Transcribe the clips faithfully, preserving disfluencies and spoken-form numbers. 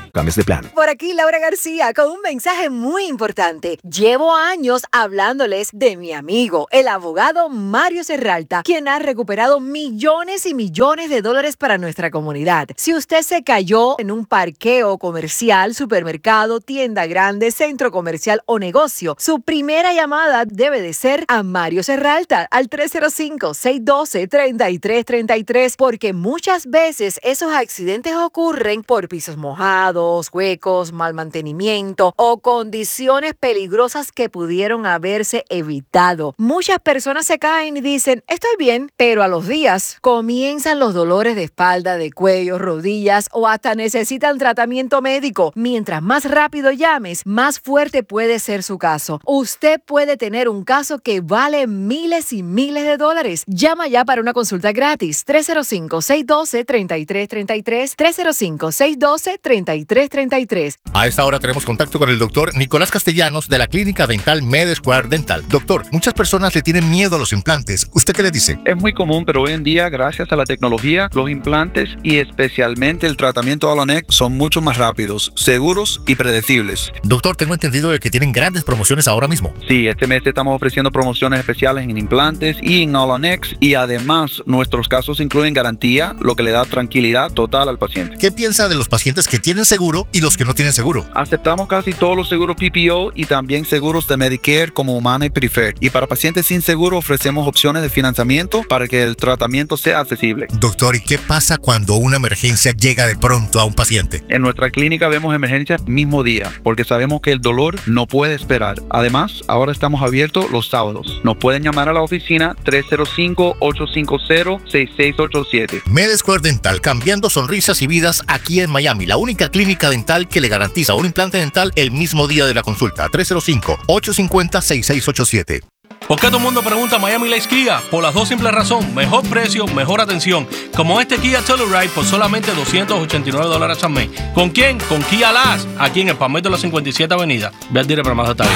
Cambies de plan. Por aquí Laura García con un mensaje muy importante. Llevo años hablándoles de mi amigo, el abogado Mario Serralta, quien ha recuperado millones y millones de dólares para nuestra comunidad. Si usted se cayó en un parqueo comercial, supermercado, tienda grande, centro comercial o negocio, su primera llamada debe de ser a Mario Serralta al tres cero cinco, seis uno dos, tres tres tres tres, porque muchas veces esos accidentes ocurren por pisos mojados, huecos, mal mantenimiento o condiciones peligrosas que pudieron haberse evitado. Muchas personas se caen y dicen, estoy bien, pero a los días comienzan los dolores de espalda, de cuello, rodillas o hasta necesitan tratamiento médico. Mientras más rápido llames, más fuerte puede ser su caso. Usted puede tener un caso que vale miles y miles de dólares. Llama ya para una consulta gratis. tres cero cinco, seis uno dos, tres tres tres tres, tres cero cinco, seis uno dos, tres tres tres tres. A esta hora tenemos contacto con el doctor Nicolás Castellanos de la Clínica Dental MedSquare Dental. Doctor, muchas personas le tienen miedo a los implantes. ¿Usted qué le dice? Es muy común, pero hoy en día, gracias a la tecnología, los implantes y especialmente el tratamiento Alonec son mucho más rápidos, seguros y predecibles. Doctor, tengo entendido de que tienen grandes promociones ahora mismo. Sí, este mes estamos ofreciendo promociones especiales en implantes y en Alonec, y además nuestros casos incluyen garantía, lo que le da tranquilidad total al paciente. ¿Qué piensa de los pacientes que tienen seguro y los que no tienen seguro? Aceptamos casi todos los seguros P P O y también seguros de Medicare como Humana y Preferred. Y para pacientes sin seguro ofrecemos opciones de financiamiento para que el tratamiento sea accesible. Doctor, ¿y qué pasa cuando una emergencia llega de pronto a un paciente? En nuestra clínica vemos emergencias mismo día, porque sabemos que el dolor no puede esperar. Además, ahora estamos abiertos los sábados. Nos pueden llamar a la oficina tres cero cinco, ocho cinco cero, seis seis ocho siete. MedSquare Dental, cambiando sonrisas y vidas aquí en Miami. La única clínica dental que le garantiza un implante dental el mismo día de la consulta. tres cero cinco, ocho cinco cero, seis seis ocho siete. ¿Por qué todo el mundo pregunta Miami Lakes Kia? Por las dos simples razones: mejor precio, mejor atención. Como este Kia Telluride por solamente doscientos ochenta y nueve dólares al mes. ¿Con quién? Con Kia Las, aquí en el Palmetto de la cincuenta y siete Avenida. Ve al dire para más detalles.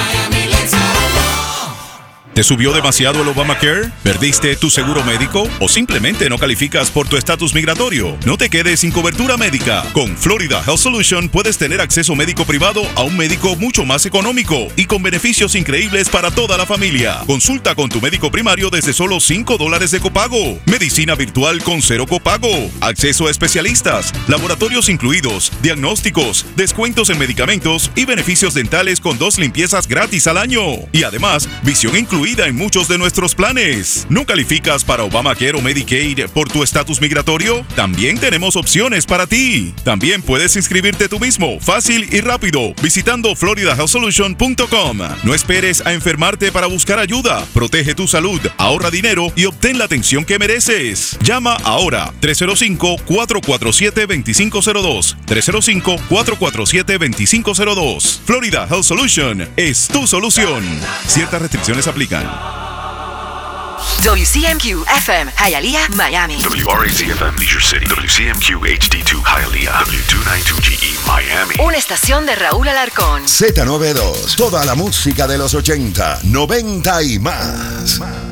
¿Te subió demasiado el Obamacare? ¿Perdiste tu seguro médico? ¿O simplemente no calificas por tu estatus migratorio? No te quedes sin cobertura médica. Con Florida Health Solution puedes tener acceso médico privado a un médico mucho más económico y con beneficios increíbles para toda la familia. Consulta con tu médico primario desde solo cinco dólares de copago. Medicina virtual con cero copago. Acceso a especialistas, laboratorios incluidos, diagnósticos, descuentos en medicamentos y beneficios dentales con dos limpiezas gratis al año. Y además, visión incluida en muchos de nuestros planes. ¿No calificas para Obamacare o Medicaid por tu estatus migratorio? También tenemos opciones para ti. También puedes inscribirte tú mismo, fácil y rápido, visitando florida health solution punto com. No esperes a enfermarte para buscar ayuda. Protege tu salud, ahorra dinero y obtén la atención que mereces. Llama ahora tres cero cinco, cuatro cuatro siete, dos cinco cero dos. tres cero cinco, cuatro cuatro siete, dos cinco cero dos. Florida Health Solution es tu solución. Ciertas restricciones aplican. W C M Q F M, Hialeah, Miami. W R A Z F M, Leisure City. W C M Q H D dos, Hialeah. W doscientos noventa y dos G E, Miami. Una estación de Raúl Alarcón. Z noventa y dos, toda la música de los ochenta, noventa y más.